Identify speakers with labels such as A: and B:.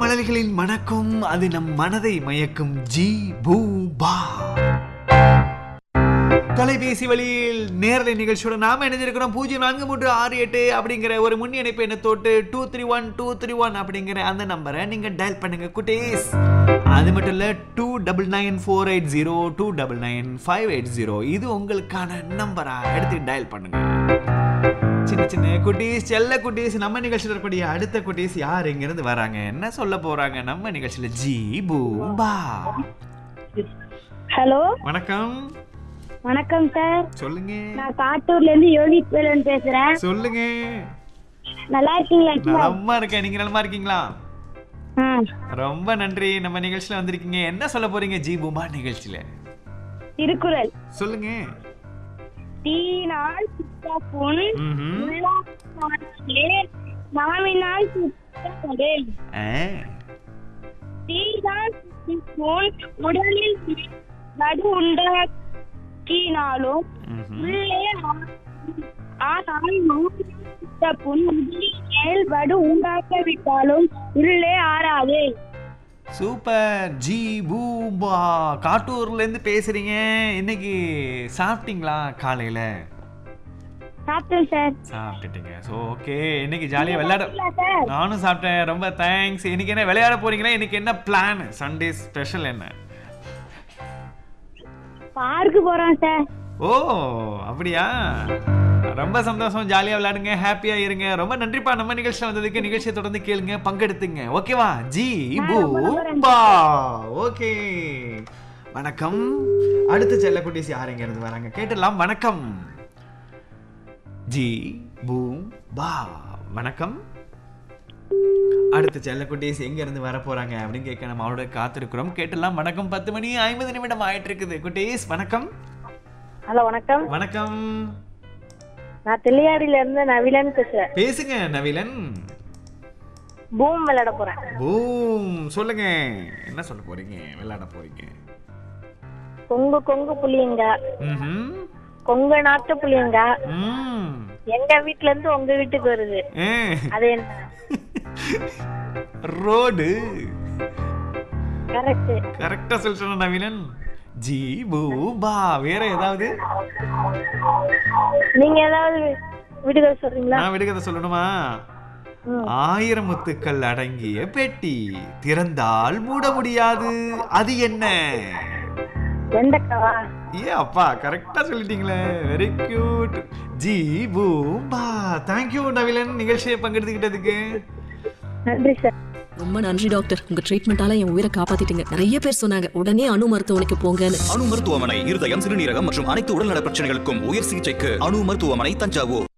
A: மலர்களின் மணக்கும் அது நம் மனதை மயக்கும் ஜி பூபா. தொலைபேசி வழியில் நேரலை நிகழ்ச்சியோட நாம இணைஞ்சிருக்கிறோம். 043668 அப்படிங்கிற ஒரு முன் இணைப்பு எண்ணத்தோட்டு 231 அப்படிங்கிற அந்த நம்பரை நீங்க டயல் பண்ணுங்க குட்டீஸ். அது மட்டும் இல்ல 299480 299580 இது உங்களுக்கான நம்பரா எடுத்து டயல் பண்ணுங்க. சின்ன சின்ன குட்டீஸ், செல்ல குட்டீஸ், நம்ம நிகழ்ச்சியில் இருக்கக்கூடிய அடுத்த குட்டீஸ் யார் எங்க இருந்து வராங்க, என்ன சொல்ல போறாங்க நம்ம நிகழ்ச்சியில? G Bupa.
B: ஹலோ,
A: வணக்கம்.
B: வணக்கம் சார்.
A: சொல்லுங்க.
B: நான் காட்டூர்ல இருந்து யோகித் வேலன் பேசுறேன்.
A: சொல்லுங்க.
B: நல்லா இருக்கீங்களா?
A: நலமா இருக்கேன். நீங்க நலமா இருக்கீங்களா? ரொம்ப நன்றி. நம்ம நிகழ்ச்சியில வந்திருக்கீங்க. என்ன சொல்ல போறீங்க ஜி பூபா நிகழ்ச்சியில?
B: திருக்குறள்
A: சொல்லுங்க.
B: தீனால் சுத்தப்புண் நாவினால் சுத்தப்படு. தீனால் சுத்தப்புண் உடலில் நடு உண்டாக்கினாலும் உள்ளே ஆனால் சுத்தப்புண் உடலில் மேல் வடு உண்டாக்கவிட்டாலும் உள்ளே ஆறாது.
A: Super G Bupa. காட்டூர்ல இருந்து பேசுறீங்க. இன்னைக்கு சாப்பிட்டீங்களா? காலையில
B: சாப்பிட்டேன் சார்.
A: சாப்பிட்டுட்டீங்க. ஸோ ஓகே, இன்னைக்கு ஜாலியாக விளையாட. நானும் சாப்பிட்டேன். ரொம்ப தேங்க்ஸ். இன்னைக்கு என்ன விளையாட போறீங்களா? இன்னைக்கு என்ன பிளான்? சண்டே ஸ்பெஷல் என்ன?
B: பார்க்கு போறோம் சார்.
A: ஓ அப்படியா? ரொம்ப சந்தோஷம். ஜாலியாக விளையாடுங்க, ஹாப்பியா இருங்க. ரொம்ப நன்றிப்பா நம்ம நிகழ்ச்சியில் வந்ததுக்கு. நிகழ்ச்சியை தொடர்ந்து கேளுங்க, பங்கெடுத்துங்க. ஓகேவா? G Bupa. ஓகே, வணக்கம். அடுத்த செல்ல குட்டீஸ் யார் எங்க இருந்து வராங்க கேட்டலாம். வணக்கம். G Bupa. வணக்கம். அடுத்த செல்ல குட்டீஸ் எங்க இருந்து வர போறாங்க அப்படின்னு கேட்க நம்ம அவரோட காத்திருக்கிறோம். கேட்டலாம். வணக்கம். 10:50 ஆயிட்டு இருக்குது குட்டீஸ். வணக்கம்.
B: ஹலோ, வணக்கம்.
A: வணக்கம்.
B: நான் தெல்லியாடியில இருந்து நவிலன் பேசுறேன்.
A: பேசுங்க நவிலன்.
B: பூம் விளையாட போறேன்.
A: பூம். சொல்லுங்க, என்ன சொல்ல போறீங்க? விளையாட போறீங்க.
B: கொங்கு கொங்கு புளியங்க, கொங்கு நாட்டு புளியங்க எங்க வீட்ல இருந்து உங்க வீட்டுக்கு வருது. அது என்ன? ரோடு. கரெக்ட்.
A: கரெக்டா சொல்றேன் நவிலன். G Bupa. வேற ஏதாவது?
B: நீங்க ஏதாவது விடுகதை சொல்றீங்களா?
A: நான் விடுகதை சொல்லணுமா? 1000 முத்துக்கள் அடங்கிய பெட்டி திறந்தால் மூட முடியாது, அது என்ன?
B: வெண்டைக்காவா?
A: ஏ அப்பா, கரெக்டா சொல்லிட்டீங்களே. Very cute. G Bupa. Thank you நவிலன், நிகழ்ச்சியை பங்கெடுத்துக்கிட்டதுக்கு.
B: நன்றி சார்.
C: ரொம்ப நன்றி டாக்டர். உங்க ட்ரீட்மெண்டால என் உயிரை காப்பாத்திட்டீங்க. நிறைய பேர் சொன்னாங்க உடனே அணு மருத்துவமனைக்கு போங்கன்னு.
D: அணு மருத்துவமனை இருதயம், சிறுநீரகம் மற்றும் அனைத்து உடல்நல பிரச்சனைகளுக்கும் உயர் சிகிச்சைக்கு அணு மருத்துவமனை, தஞ்சாவூர்.